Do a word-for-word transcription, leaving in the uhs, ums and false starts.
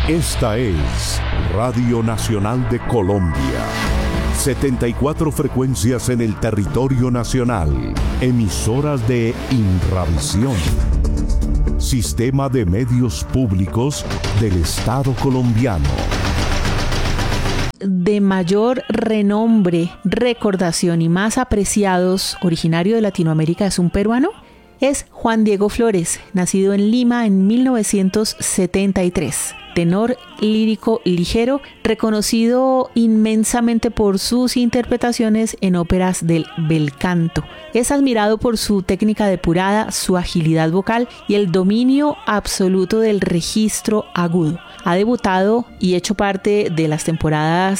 Esta es Radio Nacional de Colombia. setenta y cuatro frecuencias en el territorio nacional. Emisoras de Inravisión. Sistema de Medios Públicos del Estado colombiano. De mayor renombre, recordación y más apreciados, originario de Latinoamérica, es un peruano. Es Juan Diego Flores, nacido en Lima en mil novecientos setenta y tres. Tenor lírico ligero, reconocido inmensamente por sus interpretaciones en óperas del bel canto. Es admirado por su técnica depurada, su agilidad vocal y el dominio absoluto del registro agudo. Ha debutado y hecho parte de las temporadas